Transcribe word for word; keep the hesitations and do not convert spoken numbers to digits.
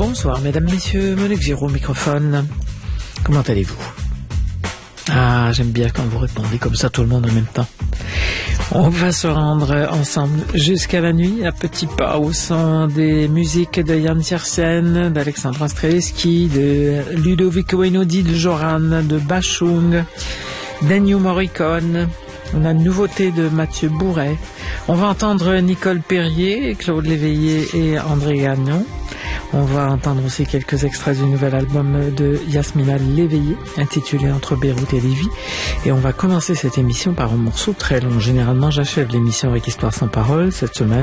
Bonsoir, mesdames, messieurs, Monique Giraud au microphone. Comment allez-vous? Ah, j'aime bien quand vous répondez comme ça tout le monde en même temps. On va se rendre ensemble jusqu'à la nuit, à petits pas au son des musiques de Jan Tiersen, d'Alexandra Strelitzky, de Ludovico Einaudi, de Joran, de Bashung, d'Ennio Morricone. On a une nouveauté de Mathieu Bourret. On va entendre Nicole Perrier, Claude Léveillé et André Gagnon. On va entendre aussi quelques extraits du nouvel album de Yasmina Léveillé, intitulé Entre Beyrouth et Lévis. Et on va commencer cette émission par un morceau très long. Généralement, j'achève l'émission avec Histoire sans parole. Cette semaine,